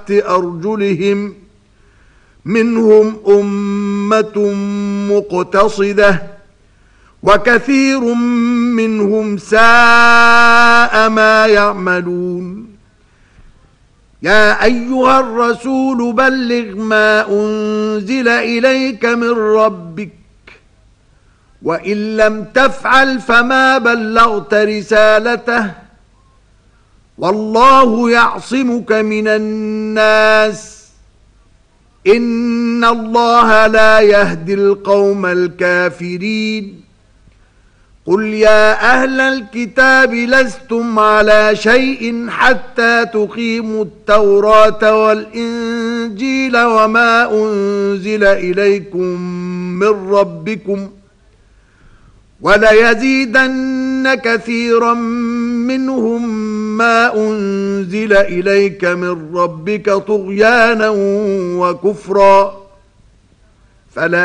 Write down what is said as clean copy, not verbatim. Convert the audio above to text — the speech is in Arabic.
أرجلهم منهم أمة مقتصدة وكثير منهم ساء ما يعملون. يا أيها الرسول بلغ ما أنزل إليك من ربك وإن لم تفعل فما بلغت رسالته والله يعصمك من الناس إن الله لا يهدي القوم الكافرين. قل يا أهل الكتاب لستم على شيء حتى تقيموا التوراة والإنجيل وما أنزل إليكم من ربكم وليزيدن كثيرا منهم ما أنزل إليك من ربك طغيانا وكفرا فلا